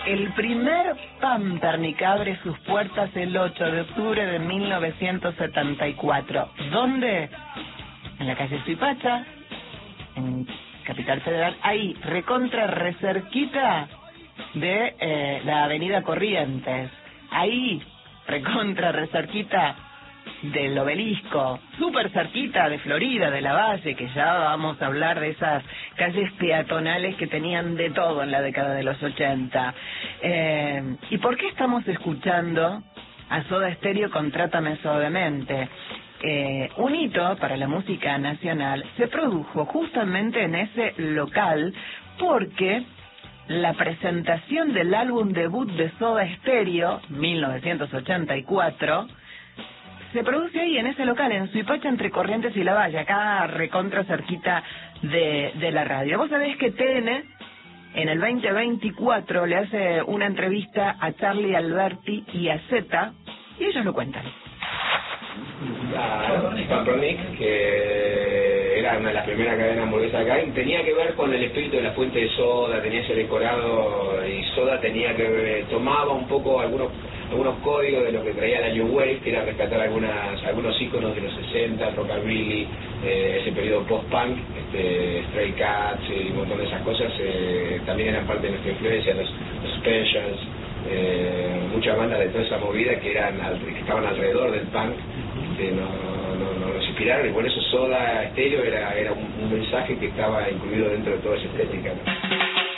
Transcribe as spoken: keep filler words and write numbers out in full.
El primer Pamperney abre sus puertas el ocho de octubre de mil novecientos setenta y cuatro. ¿Dónde? En la calle Suipacha, en Capital Federal, ahí, recontra recerquita de eh, la avenida Corrientes. Ahí, recontra recerquita del Obelisco, súper cerquita de Florida, de la Valle, que ya vamos a hablar de esas calles peatonales que tenían de todo en la década de los ochenta. Eh, ¿Y por qué estamos escuchando a Soda Stereo con Trátame Suavemente? Eh, un hito para la música nacional se produjo justamente en ese local porque la presentación del álbum debut de Soda Stereo, mil novecientos ochenta y cuatro, se produce ahí, en ese local, en Suipacha, entre Corrientes y La Valle, acá recontra cerquita de, de la radio. Vos sabés que T N, en el veinte veinticuatro, le hace una entrevista a Charlie Alberti y a Zeta, y ellos lo cuentan. Claro, Pampernick, que era una de las primeras cadenas hamburguesas acá, y tenía que ver con el espíritu de la fuente de Soda, tenía ese decorado, y Soda tenía que ver, tomaba un poco algunos algunos códigos de lo que traía la New Wave, que era rescatar algunas algunos íconos de los sesenta, rockabilly, eh, ese periodo post-punk, este, Stray Cats y un montón de esas cosas, eh, también eran parte de nuestra influencia, los, los Specials, eh, muchas bandas de toda esa movida que eran que estaban alrededor del punk, que no, no, no nos inspiraron, y por eso Soda Stereo era, era un, un mensaje que estaba incluido dentro de toda esa estética, ¿no?